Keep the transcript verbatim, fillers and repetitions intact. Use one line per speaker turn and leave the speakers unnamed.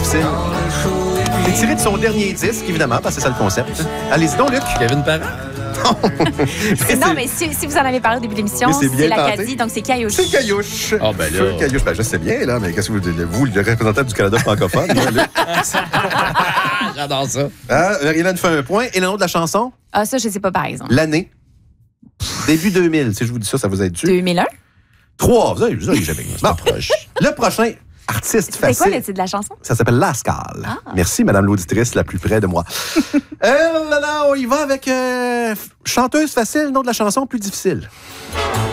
difficile. C'est tiré de son dernier disque, évidemment, parce que c'est ça le concept. Allez-y donc, Luc.
Kevin Parent.
Mais non, mais si, si vous en avez parlé au début de l'émission,
c'est bien
c'est
tenté.
l'Acadie, donc c'est Caillouche.
C'est Caillouche.
Ah, ben là.
Feu Caillouche. Ben, je sais bien, là, mais qu'est-ce que vous dites? Vous, le représentant du Canada francophone. Là, Luc.
J'adore ça.
Ah, Marie-Hélène fait un point. Et le nom de la chanson?
Ah, ça, je sais pas, par exemple.
L'année. Début deux mille. Si je vous dis ça, ça vous aide dessus?
deux mille un?
Trois. Vous avez, vous avez jamais. Bon, proche. Le prochain artiste
C'est
facile.
quoi le titre de la chanson?
Ça s'appelle Lascal.
Ah.
Merci, Madame l'auditrice la plus près de moi. euh, là, là, on y va avec euh, chanteuse facile, nom de la chanson plus difficile.